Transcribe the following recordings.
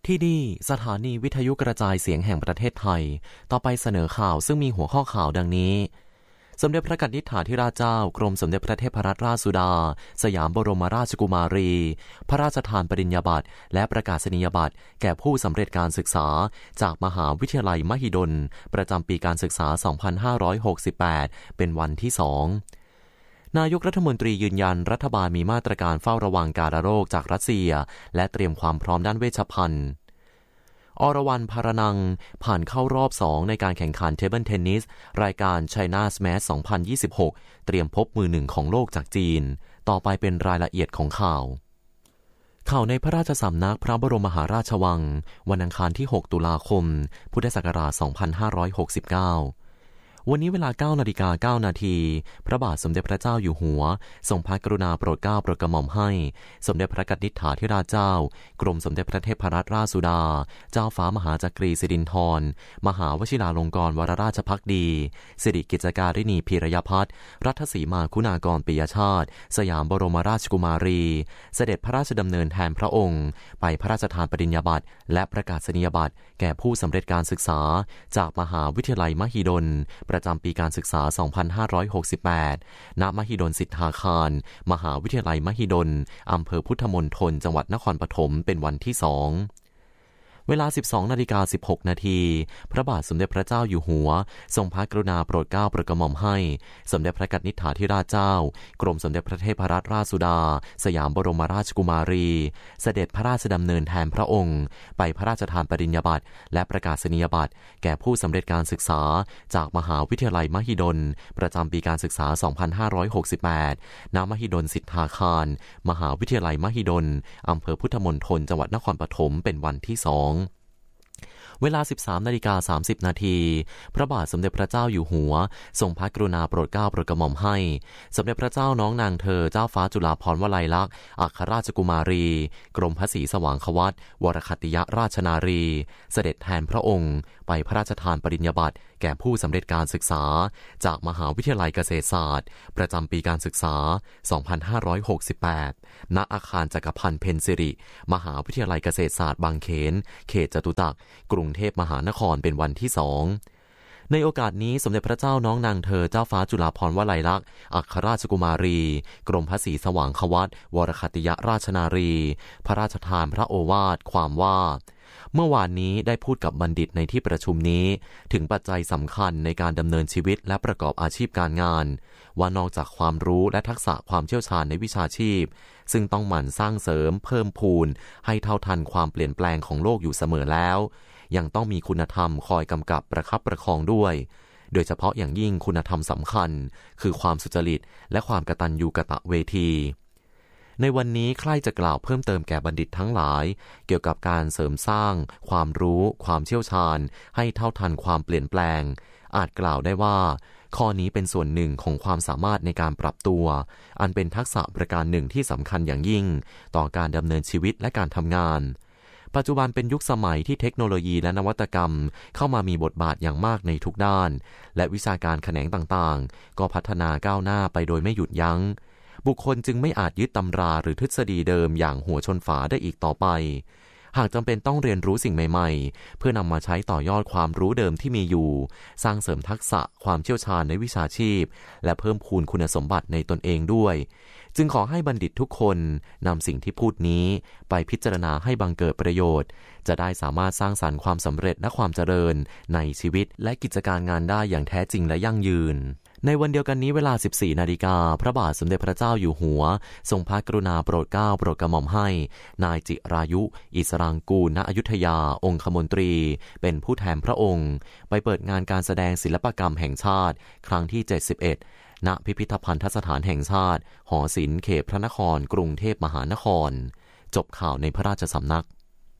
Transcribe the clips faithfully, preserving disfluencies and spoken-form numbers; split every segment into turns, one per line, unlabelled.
ที่นี่สถานีวิทยุกระจายเสียงแห่งประเทศไทยต่อไปเสนอข่าวซึ่งมีหัวข้อข่าวดังนี้สมเด็จพระกนิษฐาธิราชเจ้ากรมสมเด็จพระเทพรัตนราชสุดาสยามบรมราชกุมารีพระราชทานปริญญาบัตรและประกาศนียบัตรแก่ผู้สำเร็จการศึกษาจากมหาวิทยาลัยมหิดลประจำปีการศึกษา สองพันห้าร้อยหกสิบแปด เป็นวันที่สองนายกรัฐมนตรียืนยันรัฐบาลมีมาตรการเฝ้าระวังการโรคจากรัสเซียและเตรียมความพร้อมด้านเวชภัณฑ์อรวรรณ ภารนังผ่านเข้ารอบสองในการแข่งขันเทเบิลเทนนิสรายการ China's Match สองพันยี่สิบหกเตรียมพบมือหนึ่งของโลกจากจีนต่อไปเป็นรายละเอียดของข่าวข่าวในพระราชสำนักพระบรมมหาราชวังวันอังคารที่หกตุลาคมพุทธศักราชสองพันห้าร้อยหกสิบเก้าวันนี้เวลา เก้านาฬิกาเก้านาทีพระบาทสมเด็จพระเจ้าอยู่หัวทรงพระกรุณาโปรดเกล้าโปรดกระหม่อมให้สมเด็จพระกนิษฐาธิราชเจ้ากรมสมเด็จพระเทพรัตนราชสุดาเจ้าฟ้ามหาจักรีสิรินธรมหาวชิราลงกรณ์วรราชภักดีสิริกิจการิณีพีรยพัฒน์รัฐสีมาคุณากรปิยชาติสยามบรมราชกุมารีเสด็จพระราชดำเนินแทนพระองค์ไปพระราชทานปริญญาบัตรและประกาศนียบัตรแก่ผู้สำเร็จการศึกษาจากมหาวิทยาลัยมหิดลประจำปีการศึกษา สองพันห้าร้อยหกสิบแปด ณ มหิดลสิทธาคารมหาวิทยาลัยมหิดลอำเภอพุทธมณฑลจังหวัดนครปฐมเป็นวันที่สองเวลา สิบสองนาฬิกาสิบหกนาทีพระบาทสมเด็จพระเจ้าอยู่หัวทรงพระกรุณาโปรดเกล้าโปรดกระหม่อมให้สมเด็จพระกนิษฐาธิราชเจ้ากรมสมเด็จพระเทพรัตนราชสุดาสยามบรมราชกุมารีเสด็จพระราชดำเนินแทนพระองค์ไปพระราชทานปริญญาบัตรและประกาศนียบัตรแก่ผู้สำเร็จการศึกษาจากมหาวิทยาลัยมหิดลประจำปีการศึกษา สองพันห้าร้อยหกสิบแปด ณ มหิดลสิทธาคารมหาวิทยาลัยมหิดลอำเภอพุทธมณฑลจังหวัดนครปฐมเป็นวันที่สองเวลา สิบสามนาฬิกาสามสิบนาทีพระบาทสมเด็จพระเจ้าอยู่หัวทรงพระกรุณาโปรดเกล้าโปรดกระหม่อมให้สมเด็จพระเจ้าน้องนางเธอเจ้าฟ้าจุฬาภรณ์วลัยลักษณ์อัครราชกุมารีกรมพระศรีสว่างควัตรวรคัตติยราชนารีเสด็จแทนพระองค์ไปพระราชทานปริญญาบัตรแก่ผู้สำเร็จการศึกษาจากมหาวิทยาลัยเกษตรศาสตร์ประจำปีการศึกษา สองพันห้าร้อยหกสิบแปด ณ อาคารจักรพันธ์เพ็ญสิริมหาวิทยาลัยเกษตรศาสตร์บางเขนเขตจตุจักรกรุงเทพมหานครเป็นวันที่สองในโอกาสนี้สมเด็จพระเจ้าน้องนางเธอเจ้าฟ้าจุฬาภรณ์วลัยลักษณ์อัครราชกุมารีกรมพระศรีสว่างควัตรวรคัตติยราชนารีพระราชทานพระโอวาทความว่าเมื่อวานนี้ได้พูดกับบัณฑิตในที่ประชุมนี้ถึงปัจจัยสำคัญในการดำเนินชีวิตและประกอบอาชีพการงานว่านอกจากความรู้และทักษะความเชี่ยวชาญในวิชาชีพซึ่งต้องหมั่นสร้างเสริมเพิ่มพูนให้เท่าทันความเปลี่ยนแปลงของโลกอยู่เสมอแล้วยังต้องมีคุณธรรมคอยกำกับประคับประคองด้วยโดยเฉพาะอย่างยิ่งคุณธรรมสำคัญคือความสุจริตและความกตัญญูกตเวทีในวันนี้ใคร่จะกล่าวเพิ่มเติมแก่บัณฑิตทั้งหลายเกี่ยวกับการเสริมสร้างความรู้ความเชี่ยวชาญให้เท่าทันความเปลี่ยนแปลงอาจกล่าวได้ว่าข้อนี้เป็นส่วนหนึ่งของความสามารถในการปรับตัวอันเป็นทักษะประการหนึ่งที่สำคัญอย่างยิ่งต่อการดำเนินชีวิตและการทำงานปัจจุบันเป็นยุคสมัยที่เทคโนโลยีและนวัตกรรมเข้ามามีบทบาทอย่างมากในทุกด้านและวิชาการแขนงต่างๆก็พัฒนาก้าวหน้าไปโดยไม่หยุดยั้งบุคคลจึงไม่อาจยึดตำราหรือทฤษฎีเดิมอย่างหัวชนฝาได้อีกต่อไปหากจำเป็นต้องเรียนรู้สิ่งใหม่ๆเพื่อนำมาใช้ต่อยอดความรู้เดิมที่มีอยู่สร้างเสริมทักษะความเชี่ยวชาญในวิชาชีพและเพิ่มพูนคุณสมบัติในตนเองด้วยจึงขอให้บัณฑิตทุกคนนำสิ่งที่พูดนี้ไปพิจารณาให้บังเกิดประโยชน์จะได้สามารถสร้างสรรค์ความสำเร็จและความเจริญในชีวิตและกิจการงานได้อย่างแท้จริงและยั่งยืนในวันเดียวกันนี้เวลา สิบสี่นาฬิกาพระบาทสมเด็จพระเจ้าอยู่หัวทรงพระกรุณาโปรดเกล้าโปรดกระหม่อมให้นายจิรายุอิสรางกูลณอยุธยาองคมนตรีเป็นผู้แทนพระองค์ไปเปิดงานการแสดงศิลปกรรมแห่งชาติครั้งที่เจ็ดสิบเอ็ดณพิพิธภัณฑสถานแห่งชาติหอศิลป์เขตพระนครกรุงเทพมหานครจบข่าวในพระราชสำนัก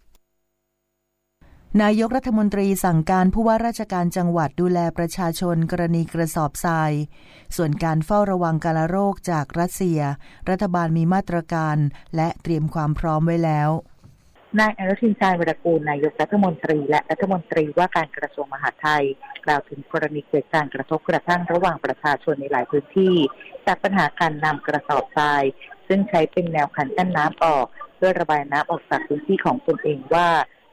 นายกรัฐมนตรีสั่งการผู้ว่าราชการจังหวัดดูแลประชาชนกรณีกระสอบทรายส่วนการเฝ้าระวังกาฬโรคจากรัสเซียรัฐบาลมีมาตรการและเตรียมความพร้อมไว้แล้ว
นายอนุทินชาญวิรากูลนายกรัฐมนตรีและรัฐมนตรีว่าการกระทรวงมหาดไทยกล่าวถึงกรณีเกิดการกระทบกระทั่งระหว่างประชาชนในหลายพื้นที่จากปัญหาการนำกระสอบทรายซึ่งใช้เป็นแนวคันกั้นน้ำออกเพื่อระบายน้ำออกจากพื้นที่ของตนเองว่า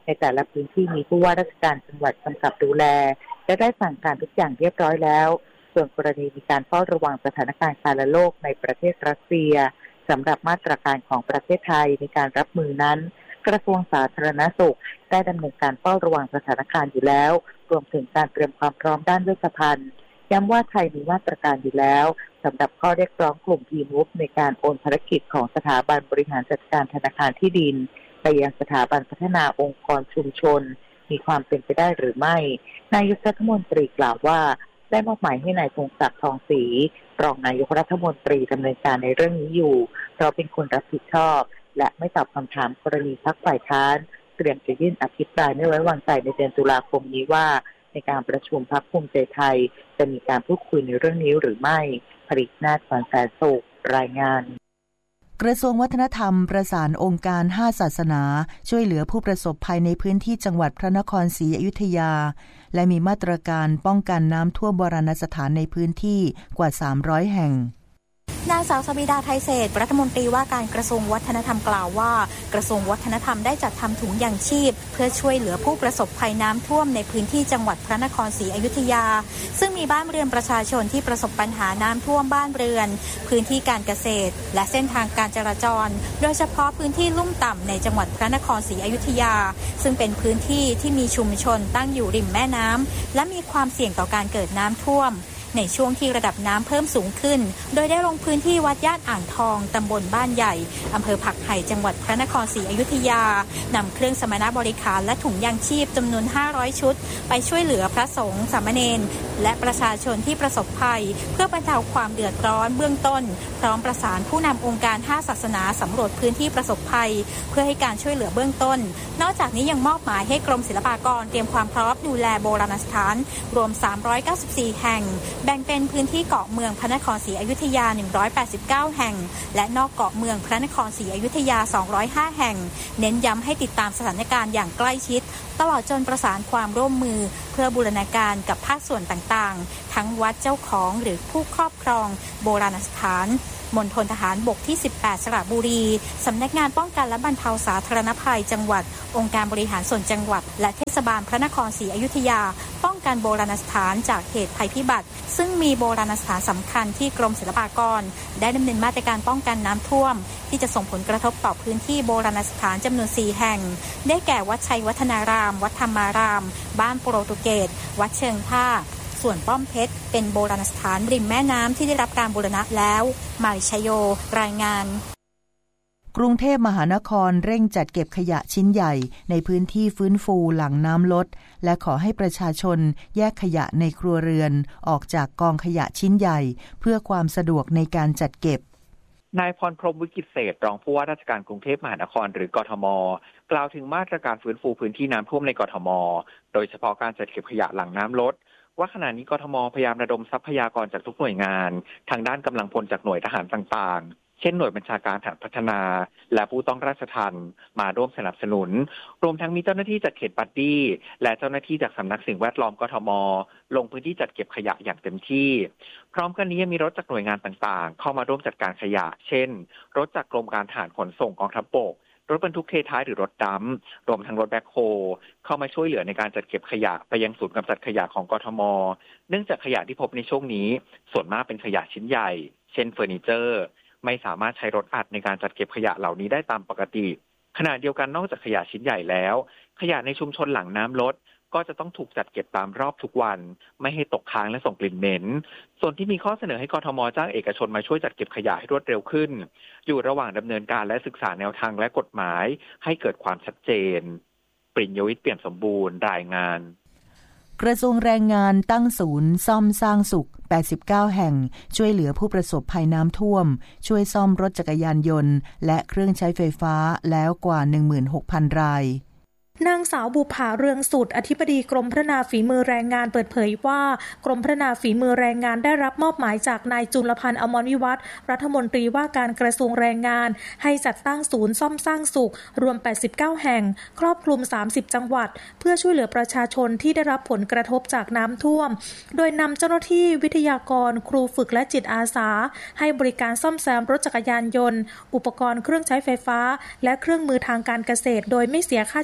ในแต่ละพื้นที่มีผู้ว่าราชการจังหวัดกำกับดูแลและได้สั่งการทุกอย่างเรียบร้อยแล้วส่วนกรณีมีการเฝ้าระวังสถานการณ์การระโรคในประเทศรัสเซียสำหรับมาตรการของประเทศไทยในการรับมือนั้นกระทรวงสาธารณสุขได้ดำเนินการเฝ้าระวังสถานการณ์อยู่แล้วรวมถึงการเตรียมความพร้อมด้านเวชภัณฑ์ย้ำว่าไทยมีมาตรการอยู่แล้วสำหรับข้อเรียกร้องกลุ่ม อี มูฟ ในการโอนภารกิจของสถาบันบริหารจัดการธนาคารที่ดินไปยังสถาบันพัฒนาองค์กรชุมชนมีความเป็นไปได้หรือไม่นายกรัฐมนตรีกล่าวว่าได้มอบหมายให้นายพงศักดิ์ทองศรีรองนายกรัฐมนตรีดำเนินการในเรื่องนี้อยู่เพราะเป็นคนรับผิดชอบและไม่ตอบคำถามกรณีพรรคฝ่ายค้านเตรียมจะยื่นอภิปรายไม่ไว้วางใจในเดือนตุลาคมนี้ว่าในการประชุมพรรคภูมิใจไทยจะมีการพูดคุยในเรื่องนี้หรือไม่ผลิตนาฏขวัญแสนสุขรายงาน
กระทรวงวัฒนธรรมประสานองค์การห้าศาสนาช่วยเหลือผู้ประสบภัยในพื้นที่จังหวัดพระนครศรีอยุธยาและมีมาตรการป้องกันน้ำท่วมโบราณสถานในพื้นที่กว่าสามร้อยแห่ง
นางสาวสบิดาไทยเศรษฐ์รัฐมนตรีว่าการกระทรวงวัฒนธรรมกล่าวว่ากระทรวงวัฒนธรรมได้จัดทำถุงยางชีพเพื่อช่วยเหลือผู้ประสบภัยน้ำท่วมในพื้นที่จังหวัดพระนครศรีอยุธยาซึ่งมีบ้านเรือนประชาชนที่ประสบปัญหาน้ำท่วมบ้านเรือนพื้นที่การเกษตรและเส้นทางการจราจรโดยเฉพาะพื้นที่ลุ่มต่ำในจังหวัดพระนครศรีอยุธยาซึ่งเป็นพื้นที่ที่มีชุมชนตั้งอยู่ริมแม่น้ำและมีความเสี่ยงต่อการเกิดน้ำท่วมในช่วงที่ระดับน้ำเพิ่มสูงขึ้นโดยได้ลงพื้นที่วัดย่านอ่างทองตำบลบ้านใหญ่อำเภอผักไห่จังหวัดพระนครศรีอยุธยานำเครื่องสมณบริการและถุงยางชีพจำนวนห้าร้อยชุดไปช่วยเหลือพระสงฆ์สามเณรและประชาชนที่ประสบภัยเพื่อบรรเทาความเดือดร้อนเบื้องต้นพร้อมประสานผู้นำองค์การห้าศาสนาสำรวจพื้นที่ประสบภัยเพื่อให้การช่วยเหลือเบื้องต้นนอกจากนี้ยังมอบหมายให้กรมศิลปากรเตรียมความพร้อมดูแลโบราณสถานรวมสามร้อยเก้าสิบสี่แห่งแบ่งเป็นพื้นที่เกาะเมืองพระนครศรีอยุธยาหนึ่งร้อยแปดสิบเก้าแห่งและนอกเกาะเมืองพระนครศรีอยุธยาสองร้อยห้าแห่งเน้นย้ำให้ติดตามสถานการณ์อย่างใกล้ชิดตลอดจนประสานความร่วมมือเพื่อบูรณาการกับภาคส่วนต่างๆทั้งวัดเจ้าของหรือผู้ครอบครองโบราณสถานมณฑลทหารบกที่สิบแปดสระบุรีสำนักงานป้องกันและบรรเทาสาธารณภัยจังหวัดองค์การบริหารส่วนจังหวัดและเทศบาลพระนครศรีอยุธยาป้องกันโบราณสถานจากเหตุภัยพิบัติซึ่งมีโบราณสถานสำคัญที่กรมศิลปากรได้ดำเนินมาตรการป้องกันน้ำท่วมที่จะส่งผลกระทบต่อพื้นที่โบราณสถานจำนวนสี่แห่งได้แก่วัดชัยวัฒนารามวัดธรรมารามบ้านโปรตุเกสวัดเชิงท่าส่วนป้อมเพชรเป็นโบราณสถานริมแม่น้ำที่ได้รับการบูรณะแล้วมาริชโยรายงาน
กรุงเทพมหานครเร่งจัดเก็บขยะชิ้นใหญ่ในพื้นที่ฟื้นฟูหลังน้ำลดและขอให้ประชาชนแยกขยะในครัวเรือนออกจากกองขยะชิ้นใหญ่เพื่อความสะดวกในการจัดเก็บ
นายพรพรหมวิกิตเศรษฐ์รองผู้ว่าราชการกรุงเทพมหานครหรือกทม.กล่าวถึงมาตรการฟื้นฟูพื้นที่น้ำท่วมในกทม.โดยเฉพาะการจัดเก็บขยะหลังน้ำลดว่าขณะนี้กทม.พยายามระดมทรัพยากรจากทุกหน่วยงานทางด้านกำลังพลจากหน่วยทหารต่างๆเช่นหน่วยบัญชาการฐานพัฒนาและผู้ต้องราชทัณฑ์มาร่วมสนับสนุนรวมทั้งมีเจ้าหน้าที่จากเขตบัดดี้และเจ้าหน้าที่จากสำนักสิ่งแวดล้อมกทม.ลงพื้นที่จัดเก็บขยะอย่างเต็มที่พร้อมกันนี้ยังมีรถจากหน่วยงานต่างๆเข้ามาร่วมจัดการขยะเช่นรถจากกรมการทหารขนส่งกองทัพบกรถบรรทุกเทท้ายหรือรถดัมป์รวมทั้งรถแบ็คโฮเข้ามาช่วยเหลือในการจัดเก็บขยะไปยังศูนย์กำจัดขยะของกทม.เนื่องจากขยะที่พบในช่วงนี้ส่วนมากเป็นขยะชิ้นใหญ่เช่นเฟอร์นิเจอร์ไม่สามารถใช้รถอัดในการจัดเก็บขยะเหล่านี้ได้ตามปกติขณะเดียวกันนอกจากขยะชิ้นใหญ่แล้วขยะในชุมชนหลังน้ำลดก็จะต้องถูกจัดเก็บตามรอบทุกวันไม่ให้ตกค้างและส่งกลิ่นเหม็นส่วนที่มีข้อเสนอให้กทม.จ้างเอกชนมาช่วยจัดเก็บขยะให้รวดเร็วขึ้นอยู่ระหว่างดำเนินการและศึกษาแนวทางและกฎหมายให้เกิดความชัดเจนปริญญวิทย์เปี่ยมสมบูรณ์รายงาน
กระทรวงแรงงานตั้งศูนย์ซ่อมสร้างสุขแปดสิบเก้าแห่งช่วยเหลือผู้ประสบภัยน้ำท่วมช่วยซ่อมรถจักรยานยนต์และเครื่องใช้ไฟฟ้าแล้วกว่า หนึ่งหมื่นหกพัน ราย
นางสาวบุภาเรืองสุดอธิบดีกรมพัฒนาฝีมือแรงงานเปิดเผยว่ากรมพัฒนาฝีมือแรงงานได้รับมอบหมายจากนายจุลพันธ์อมรวิวัฒน์รัฐมนตรีว่าการกระทรวงแรงงานให้จัดตั้งศูนย์ซ่อมสร้างสุขรวมแปดสิบเก้าแห่งครอบคลุมสามสิบจังหวัดเพื่อช่วยเหลือประชาชนที่ได้รับผลกระทบจากน้ำท่วมโดยนำเจ้าหน้าที่วิทยากรครูฝึกและจิตอาสาให้บริการซ่อมแซมรถจักรยานยนต์อุปกรณ์เครื่องใช้ไฟฟ้าและเครื่องมือทางการเกษตรโดยไม่เสียค่าใช้จ่าย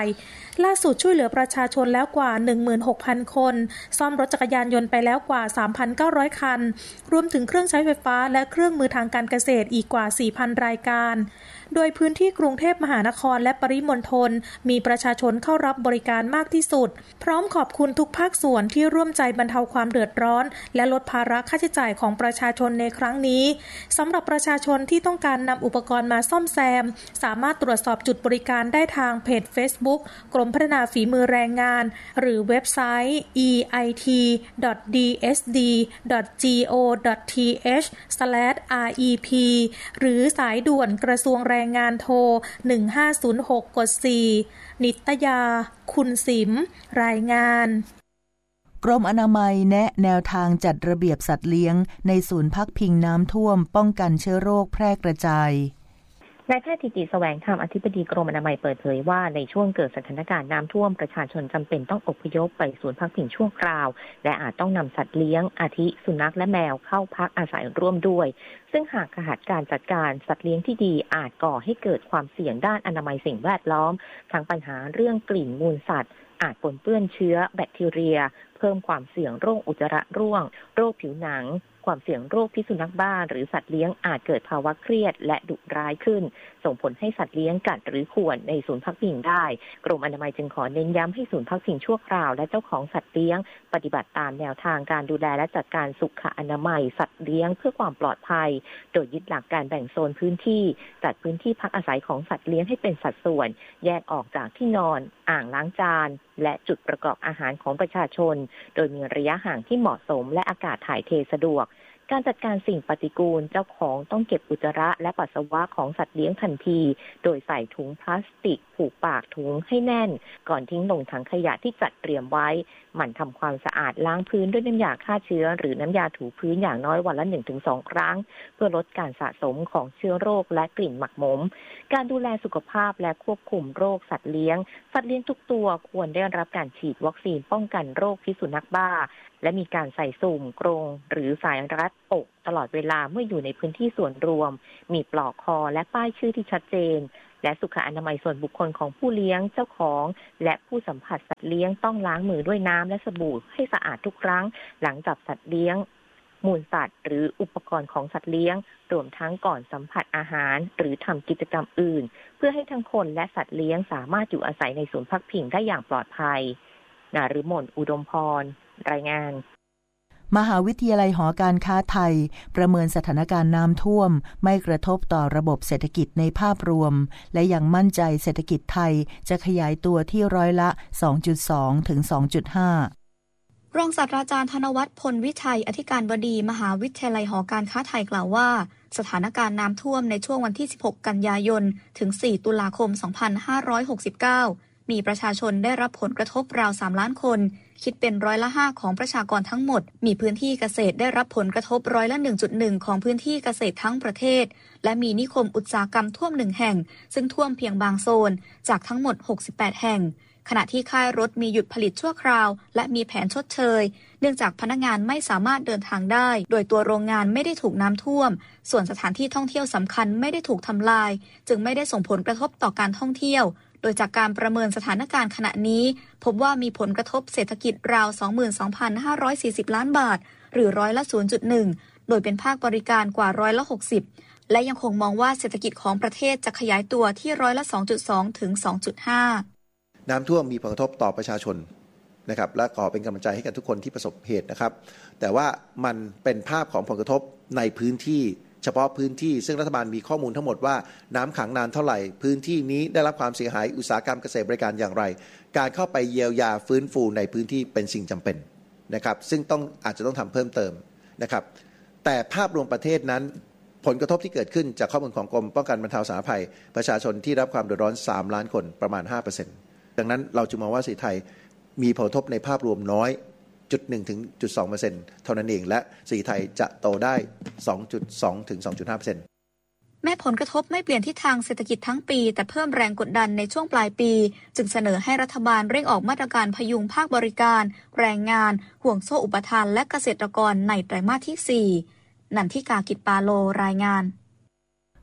ล่าสุดช่วยเหลือประชาชนแล้วกว่า หนึ่งหมื่นหกพัน คนซ่อมรถจักรยานยนต์ไปแล้วกว่า สามพันเก้าร้อย คันรวมถึงเครื่องใช้ไฟฟ้าและเครื่องมือทางการเกษตรอีกกว่า สี่พัน รายการโดยพื้นที่กรุงเทพมหานครและปริมณฑลมีประชาชนเข้ารับบริการมากที่สุดพร้อมขอบคุณทุกภาคส่วนที่ร่วมใจบรรเทาความเดือดร้อนและลดภาระค่าใช้จ่ายของประชาชนในครั้งนี้สำหรับประชาชนที่ต้องการนำอุปกรณ์มาซ่อมแซมสามารถตรวจสอบจุดบริการได้ทางเพจ Facebook กรมพัฒนาฝีมือแรงงานหรือเว็บไซต์ อี ไอ ที ดอท ดี เอส ดี ดอท จี โอ ดอท ที เอช สแลช อาร์ อี พี หรือสายด่วนกระทรวงแรงงานโทรหนึ่งห้าศูนย์หกกดสี่นิตยาคุณสิมรายงาน
กรมอนามัยแนะแนวทางจัดระเบียบสัตว์เลี้ยงในศูนย์พักพิงน้ำท่วมป้องกันเชื้อโรคแพร่กระจาย
นายแพทย์ธิติแสวงธรรมอธิบดีกรมอนามัยเปิดเผยว่าในช่วงเกิดสถานการณ์น้ำท่วมประชาชนจำเป็นต้องอพยพไปศูนย์พักพิงชั่วคราวและอาจต้องนำสัตว์เลี้ยงอาทิสุนัขและแมวเข้าพักอาศัยร่วมด้วยซึ่งหากขาดการจัดการสัตว์เลี้ยงที่ดีอาจก่อให้เกิดความเสี่ยงด้านอนามัยสิ่งแวดล้อมทั้งปัญหาเรื่องกลิ่นมูลสัตว์อาจปนเปื้อนเชื้อแบคทีเรียเพิ่มความเสี่ยงโรคอุจจาระร่วงโรคผิวหนังความเสี่ยงโรคพิษสุนัขบ้าหรือสัตว์เลี้ยงอาจเกิดภาวะเครียดและดุร้ายขึ้นส่งผลให้สัตว์เลี้ยงกัดหรือข่วนในศูนย์พักพิงได้กรมอนามัยจึงขอเน้นย้ำให้ศูนย์พักพิงชั่วคราวและเจ้าของสัตว์เลี้ยงปฏิบัติตามแนวทางการดูแลและจัดการสุขอนามัยสัตว์เลี้ยงเพื่อความปลอดภัยโดยยึดหลักการแบ่งโซนพื้นที่จัดพื้นที่พักอาศัยของสัตว์เลี้ยงให้เป็นสัดส่วนแยกออกจากที่นอนอ่างล้างจานและจุดประกอบอาหารของประชาชนโดยมีระยะห่างที่เหมาะสมและอากาศถ่ายเทสะดวกการจัดการสิ่งปฏิกูลเจ้าของต้องเก็บอุจจาระและปัสสาวะของสัตว์เลี้ยงทันทีโดยใส่ถุงพลาสติกผูกปากถุงให้แน่นก่อนทิ้งลงถังขยะที่จัดเตรียมไว้หมั่นทำความสะอาดล้างพื้นด้วยน้ำยาฆ่าเชื้อหรือน้ำยาถูพื้นอย่างน้อยวันละ หนึ่งถึงสอง ครั้งเพื่อลดการสะสมของเชื้อโรคและกลิ่นหมักหมมการดูแลสุขภาพและควบคุมโรคสัตว์เลี้ยงสัตว์เลี้ยงทุกตัวควรได้รับการฉีดวัคซีนป้องกันโรคพิษสุนัขบ้าและมีการใส่สุ่มกรงหรือสายรัดอกตลอดเวลาเมื่ออยู่ในพื้นที่ส่วนรวมมีปลอกคอและป้ายชื่อที่ชัดเจนและสุขอนามัยส่วนบุคคลของผู้เลี้ยงเจ้าของและผู้สัมผัสสัตว์เลี้ยงต้องล้างมือด้วยน้ำและสบู่ให้สะอาดทุกครั้งหลังจับสัตว์เลี้ยงมูลสัตว์หรืออุปกรณ์ของสัตว์เลี้ยงรวมทั้งก่อนสัมผัสอาหารหรือทำกิจกรรมอื่นเพื่อให้ทั้งคนและสัตว์เลี้ยงสามารถอยู่อาศัยในศูนย์พักพิงได้อย่างปลอดภัยนฤมลอุดมพรรายงาน
มหาวิทยาลัยหอการค้าไทยประเมินสถานการณ์น้ำท่วมไม่กระทบต่อระบบเศรษฐกิจในภาพรวมและยังมั่นใจเศรษฐกิจไทยจะขยายตัวที่ร้อยละ สองจุดสอง ถึง สองจุดห้า
รองศาสตราจารย์ธนวัฒน์พลวิชัยอธิการบดีมหาวิทยาลัยหอการค้าไทยกล่าวว่าสถานการณ์น้ำท่วมในช่วงวันที่สิบหกกันยายนถึงสี่ตุลาคมสองพันห้าร้อยหกสิบเก้ามีประชาชนได้รับผลกระทบราวสามล้านคนคิดเป็นร้อยละห้าของประชากรทั้งหมดมีพื้นที่เกษตรได้รับผลกระทบร้อยละ หนึ่งจุดหนึ่ง ของพื้นที่เกษตรทั้งประเทศและมีนิคมอุตสาหกรรมท่วมหนึ่งแห่งซึ่งท่วมเพียงบางโซนจากทั้งหมดหกสิบแปดแห่งขณะที่ค่ายรถมีหยุดผลิตชั่วคราวและมีแผนชดเชยเนื่องจากพนักงานไม่สามารถเดินทางได้โดยตัวโรงงานไม่ได้ถูกน้ำท่วมส่วนสถานที่ท่องเที่ยวสำคัญไม่ได้ถูกทำลายจึงไม่ได้ส่งผลกระทบต่อการท่องเที่ยวโดยจากการประเมินสถานการณ์ขณะนี้พบว่ามีผลกระทบเศรษฐกิจราว สองหมื่นสองพันห้าร้อยสี่สิบ ล้านบาทหรือร้อยละ ศูนย์จุดหนึ่ง โดยเป็นภาคบริการกว่าร้อยละ หกสิบและยังคงมองว่าเศรษฐกิจของประเทศจะขยายตัวที่ร้อยละ สองจุดสอง ถึง สองจุดห้า
น้ำท่วมมีผลกระทบต่อประชาชนนะครับและขอเป็นกำลังใจให้กับทุกคนที่ประสบเหตุนะครับแต่ว่ามันเป็นภาพของผลกระทบในพื้นที่เฉพาะพื้นที่ซึ่งรัฐบาลมีข้อมูลทั้งหมดว่าน้ำขังนานเท่าไหร่พื้นที่นี้ได้รับความเสียหายอุตสาหกรรมเกษตรบริการอย่างไรการเข้าไปเยียวยาฟื้นฟูในพื้นที่เป็นสิ่งจำเป็นนะครับซึ่งต้องอาจจะต้องทำเพิ่มเติมนะครับแต่ภาพรวมประเทศนั้นผลกระทบที่เกิดขึ้นจากข้อมูลของกรมป้องกันบรรเทาสาธารณภัยประชาชนที่รับความเดือดร้อนสามล้านคนประมาณ ห้าเปอร์เซ็นต์ ดังนั้นเราจึงมองว่าเศรษฐกิจไทยมีผลกระทบในภาพรวมน้อยจุดหนึ่งถึงจุดสองเปอร์เซ็นต์เท่านั้นเองและเศรษฐกิจไทยจะโตได้ สองจุดสอง ถึง สองจุดห้าเปอร์เซ็นต์
แม้ผลกระทบไม่เปลี่ยนทิศทางเศรษฐกิจทั้งปีแต่เพิ่มแรงกดดันในช่วงปลายปีจึงเสนอให้รัฐบาลเร่งออกมาตรการพยุงภาคบริการแรงงานห่วงโซ่อุปทานและเกษตรกรในไตรมาสที่สี่นันทิกากิจปาโลรายงาน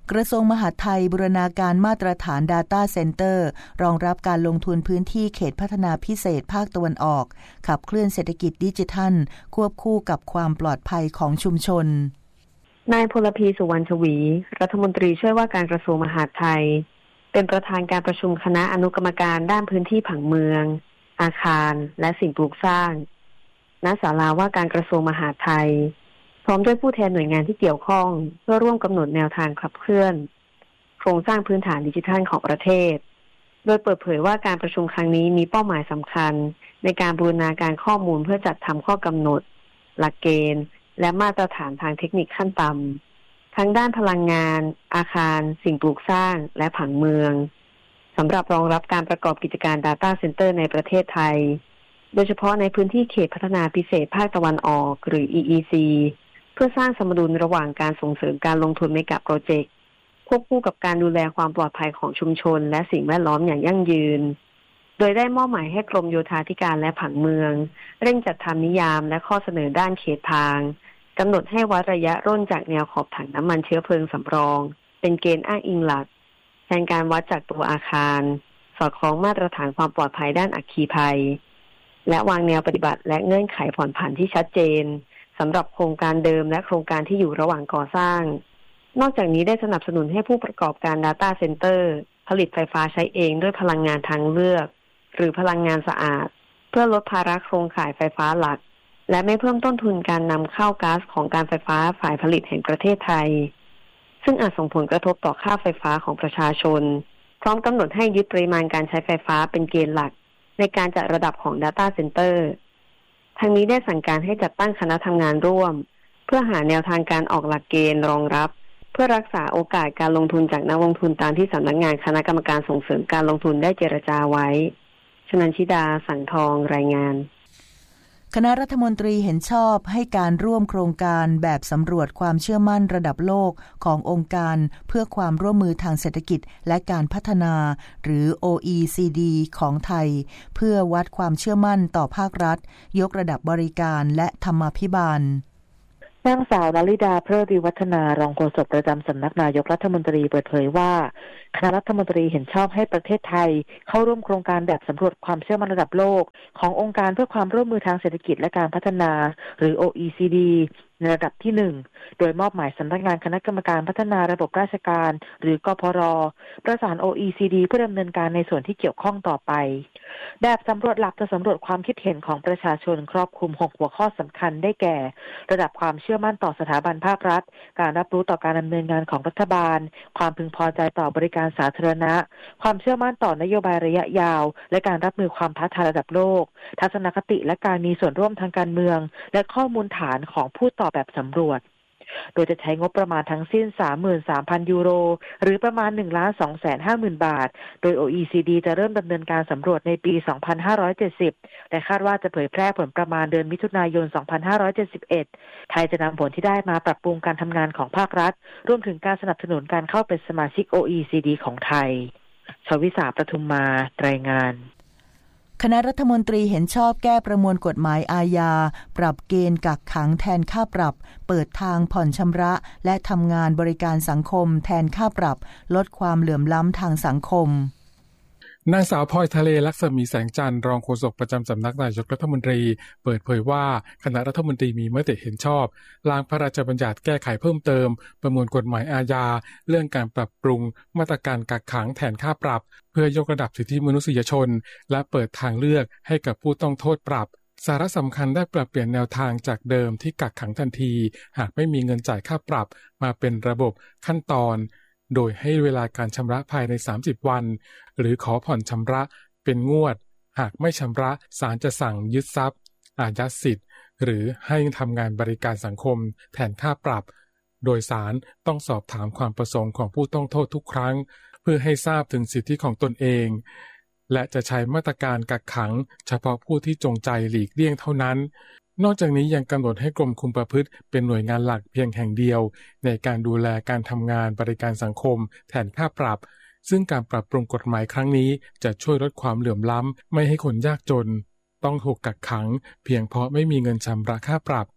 กระทรวงมหาดไทยบูรณาการมาตรฐาน Data Center รองรับการลงทุนพื้นที่เขตพัฒนาพิเศษภาคตะวันออกขับเคลื่อนเศรษฐกิจดิจิทัลควบคู่กับความปลอดภัยของชุมชน
นายพลพีสุวรรณชวีรัฐมนตรีช่วยว่าการกระทรวงมหาดไทยเป็นประธานการประชุมคณะอนุกรรมการด้านพื้นที่ผังเมืองอาคารและสิ่งปลูกสร้างณศาลาว่าการกระทรวงมหาดไทยพร้อมด้วยผู้แทนหน่วยงานที่เกี่ยวข้องเพื่อร่วมกำหนดแนวทางขับเคลื่อนโครงสร้างพื้นฐานดิจิทัลของประเทศโดยเปิดเผยว่าการประชุมครั้งนี้มีเป้าหมายสำคัญในการบูรณาการข้อมูลเพื่อจัดทำข้อกำหนดหลักเกณฑ์และมาตรฐานทางเทคนิคขั้นต่ำทั้งด้านพลังงานอาคารสิ่งปลูกสร้างและผังเมืองสำหรับรองรับการประกอบกิจการ Data Center ในประเทศไทยโดยเฉพาะในพื้นที่เขตพัฒนาพิเศษภาคตะวันออกหรือ อี อี ซี เพื่อสร้างสมดุลระหว่างการส่งเสริมการลงทุนในกับโปรเจกต์ควบคู่กับการดูแลความปลอดภัยของชุมชนและสิ่งแวดล้อมอย่างยั่งยืนโดยได้มอบหมายให้กรมโยธาธิการและผังเมืองเร่งจัดทำนิยามและข้อเสนอด้านเขตทางกำหนดให้วัดระยะร่นจากแนวขอบถังน้ำมันเชื้อเพลิงสำรองเป็นเกณฑ์อ้างอิงหลักแทนการวัดจากตัวอาคารสอดคล้องมาตรฐานความปลอดภัยด้านอัคคีภัยและวางแนวปฏิบัติและเงื่อนไขผ่อนผันที่ชัดเจนสำหรับโครงการเดิมและโครงการที่อยู่ระหว่างก่อสร้างนอกจากนี้ได้สนับสนุนให้ผู้ประกอบการ Data Center ผลิตไฟฟ้าใช้เองด้วยพลังงานทางเลือกหรือพลังงานสะอาดเพื่อลดภาระโครงข่ายไฟฟ้าหลักและไม่เพิ่มต้นทุนการนำเข้าก๊าซของการไฟฟ้าฝ่ายผลิตแห่งประเทศไทยซึ่งอาจส่งผลกระทบต่อค่าไฟฟ้าของประชาชนพร้อมกำหนดให้ยึดปริมาณการใช้ไฟฟ้าเป็นเกณฑ์หลักในการจัดระดับของ Data Center ทางนี้ได้สั่งการให้จัดตั้งคณะทำงานร่วมเพื่อหาแนวทางการออกหลักเกณฑ์รองรับเพื่อรักษาโอกาสการลงทุนจากนักลงทุนตามที่สำนักงานคณะกรรมการส่งเสริมการลงทุนได้เจรจาไว้ชนันชิดาสังทองรายงาน
คณะรัฐมนตรีเห็นชอบให้การร่วมโครงการแบบสำรวจความเชื่อมั่นระดับโลกขององค์การเพื่อความร่วมมือทางเศรษฐกิจและการพัฒนาหรือ โอ อี ซี ดี ของไทยเพื่อวัดความเชื่อมั่นต่อภาครัฐยกระดับบริการและธรรมาภิบาล
นางสาวนลิดาเพลิดวิวัฒนารองโฆษกประจำสำนักนายกรัฐมนตรีเปิดเผยว่าคณะรัฐมนตรีเห็นชอบให้ประเทศไทยเข้าร่วมโครงการแบบสำรวจความเชื่อมั่นระดับโลกขององค์การเพื่อความร่วมมือทางเศรษฐกิจและการพัฒนาหรือ โอ อี ซี ดี ในระดับที่หนึ่งโดยมอบหมายสำนักงานคณะกรรมการพัฒนาระบบราชการหรือกพร.ประสาน โอ อี ซี ดี เพื่อดำเนินการในส่วนที่เกี่ยวข้องต่อไปแบบสำรวจหลักจะสำรวจความคิดเห็นของประชาชนครอบคลุมหกหัวข้อสำคัญได้แก่ระดับความเชื่อมั่นต่อสถาบันภาครัฐการรับรู้ต่อการดำเนินงานของรัฐบาลความพึงพอใจต่อบริการสาธารณะความเชื่อมั่นต่อนโยบายระยะยาวและการรับมือความท้าทายระดับโลกทัศนคติและการมีส่วนร่วมทางการเมืองและข้อมูลฐานของผู้ตอบแบบสำรวจโดยจะใช้งบประมาณทั้งสิ้น สามหมื่นสามพัน ยูโรหรือประมาณ หนึ่งล้านสองแสนห้าหมื่น บาทโดย โอ อี ซี ดี จะเริ่มดำเนินการสำรวจในปี สองพันห้าร้อยเจ็ดสิบและคาดว่าจะเผยแพร่ผลประมาณเดือนมิถุนายน สองพันห้าร้อยเจ็ดสิบเอ็ดไทยจะนำผลที่ได้มาปรับปรุงการทำงานของภาครัฐรวมถึงการสนับสนุนการเข้าเป็นสมาชิก โอ อี ซี ดี ของไทยชวิสาประทุมมารายงาน
คณะรัฐมนตรีเห็นชอบแก้ประมวลกฎหมายอาญาปรับเกณฑ์กักขังแทนค่าปรับเปิดทางผ่อนชำระและทำงานบริการสังคมแทนค่าปรับลดความเหลื่อมล้ำทางสังคม
นางสาวพลอยทะเลลักษมีแสงจันทร์รองโฆษกประจำสำนักนายกรัฐมนตรีเปิดเผยว่าคณะรัฐมนตรีมีมติเห็นชอบร่างพระราชบัญญัติแก้ไขเพิ่มเติมประมวลกฎหมายอาญาเรื่องการปรับปรุงมาตรการกักขังแทนค่าปรับเพื่อยกระดับสิทธิมนุษยชนและเปิดทางเลือกให้กับผู้ต้องโทษปรับสาระสำคัญได้ปรับเปลี่ยนแนวทางจากเดิมที่กักขังทันทีหากไม่มีเงินจ่ายค่าปรับมาเป็นระบบขั้นตอนโดยให้เวลาการชำระภายในสามสิบวันหรือขอผ่อนชำระเป็นงวดหากไม่ชำระศาลจะสั่งยึดทรัพย์อายัดสิทธิ์หรือให้ทำงานบริการสังคมแทนค่าปรับโดยศาลต้องสอบถามความประสงค์ของผู้ต้องโทษทุกครั้งเพื่อให้ทราบถึงสิทธิของตนเองและจะใช้มาตรการกักขังเฉพาะผู้ที่จงใจหลีกเลี่ยงเท่านั้นนอกจากนี้ยังกำหนดให้กรมคุมประพฤติเป็นหน่วยงานหลักเพียงแห่งเดียวในการดูแลการทำงานบริการสังคมแทนค่าปรับซึ่งการปรับปรุงกฎหมายครั้งนี้จะช่วยลดความเหลื่อมล้ำไม่ให้คนยากจนต้องถูกกักขังเพียงเพราะไม่มีเงินชำระค่าปรับ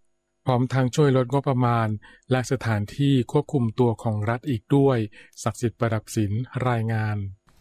พร้อมทางช่วยลดงบประมาณและสถานที่ควบคุมตัวของรัฐอีกด้วยศักดิ์สิทธิ์ประดับศิลป์รายงาน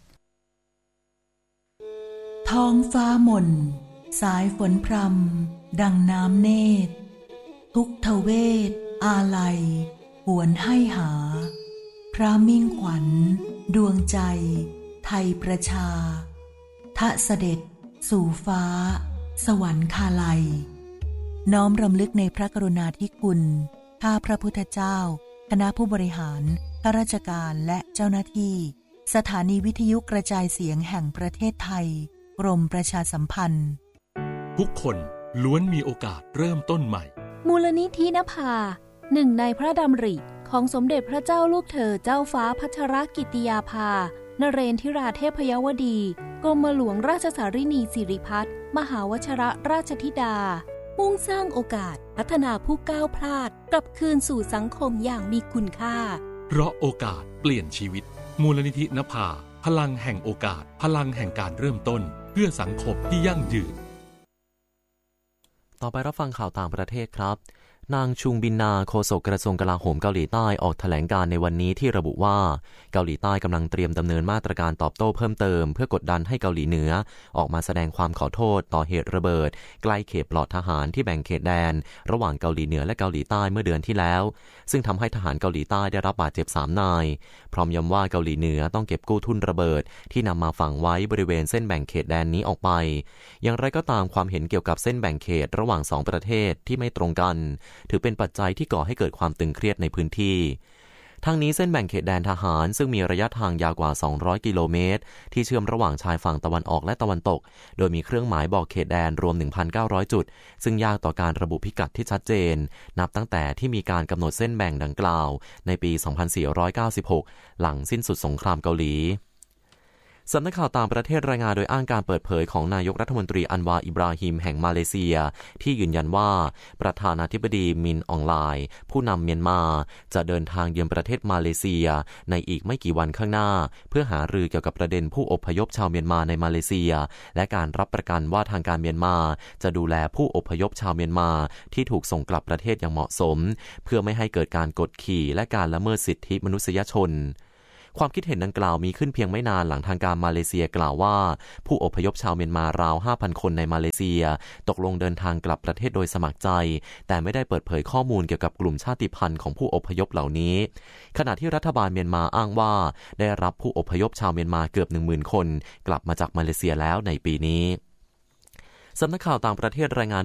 ท้องฟ้าหม่นสายฝนพรำดังน้ำเนตรทุกทเวทอาลัยหวนให้หาพระมิ่งขวัญดวงใจไทยประชาทะเสด็จสู่ฟ้าสวรรคาลัยน้อมรำลึกในพระกรุณาธิคุณข้าพระพุทธเจ้าคณะผู้บริหารข้าราชการและเจ้าหน้าที่สถานีวิทยุกระจายเสียงแห่งประเทศไทยกรมประชาสัมพันธ์
ทุกคนล้วนมีโอกาสเริ่มต้นใหม่
มูลนิธินภาหนึ่งในพระดำริของสมเด็จพระเจ้าลูกเธอเจ้าฟ้าพัชรกิติยาภานเรนทิราเทพยวดีกรมหลวงราชสารินีสิริพัฒน์มหาวชิรราชธิดามุ่งสร้างโอกาสพัฒนาผู้ก้าวพลาดกลับคืนสู่สังคมอย่างมีคุณค่า
เพราะโอกาสเปลี่ยนชีวิตมูลนิธินภาพลังแห่งโอกาสพลังแห่งการเริ่มต้นเพื่อสังคมที่ยั่งยืน
ต่อไปรับฟังข่าวต่างประเทศครับนางชุงบินนาโฆษกกระทรวงกลาโหมเกาหลีใต้ออกแถลงการในวันนี้ที่ระบุว่าเกาหลีใต้กำลังเตรียมดำเนินมาตรการตอบโต้เพิ่มเติมเพื่อกดดันให้เกาหลีเหนือออกมาแสดงความขอโทษต่อเหตุระเบิดใกล้เขตปลอดทหารที่แบ่งเขตแดนระหว่างเกาหลีเหนือและเกาหลีใต้เมื่อเดือนที่แล้วซึ่งทำให้ทหารเกาหลีใต้ได้รับบาดเจ็บสามนายพร้อมย้ำว่าเกาหลีเหนือต้องเก็บกู้ทุ่นระเบิดที่นำมาฝังไว้บริเวณเส้นแบ่งเขตแดนนี้ออกไปอย่างไรก็ตามความเห็นเกี่ยวกับเส้นแบ่งเขตระหว่างสองประเทศที่ไม่ตรงกันถือเป็นปัจจัยที่ก่อให้เกิดความตึงเครียดในพื้นที่ทั้งนี้เส้นแบ่งเขตแดนทหารซึ่งมีระยะทางยาวกว่าสองร้อยกิโลเมตรที่เชื่อมระหว่างชายฝั่งตะวันออกและตะวันตกโดยมีเครื่องหมายบอกเขตแดนรวม หนึ่งพันเก้าร้อย จุดซึ่งยากต่อการระบุพิกัดที่ชัดเจนนับตั้งแต่ที่มีการกำหนดเส้นแบ่งดังกล่าวในปี สองพันสี่ร้อยเก้าสิบหก หลังสิ้นสุดสงครามเกาหลีสำนักข่าวต่างประเทศรายงานโดยอ้างการเปิดเผยของนายกรัฐมนตรีอันวาอิบราฮิมแห่งมาเลเซียที่ยืนยันว่าประธานาธิบดีมินอองไลน์ผู้นำเมียนมาจะเดินทางเยือนประเทศมาเลเซียในอีกไม่กี่วันข้างหน้าเพื่อหารือเกี่ยวกับประเด็นผู้อพยพชาวเมียนมาในมาเลเซียและการรับประกันว่าทางการเมียนมาจะดูแลผู้อพยพชาวเมียนมาที่ถูกส่งกลับประเทศอย่างเหมาะสมเพื่อไม่ให้เกิดการกดขี่และการละเมิดสิทธิมนุษยชนความคิดเห็นดังกล่าวมีขึ้นเพียงไม่นานหลังทางการมาเลเซียกล่าวว่าผู้อพยพชาวเมียนมาราว ห้าพัน คนในมาเลเซียตกลงเดินทางกลับประเทศโดยสมัครใจแต่ไม่ได้เปิดเผยข้อมูลเกี่ยวกับกลุ่มชาติพันธุ์ของผู้อพยพเหล่านี้ขณะที่รัฐบาลเมียนมาอ้างว่าได้รับผู้อพยพชาวเมียนมาเกือบ หนึ่งหมื่น คนกลับมาจากมาเลเซียแล้วในปีนี้สำนักข่าวต่างประเทศรายงาน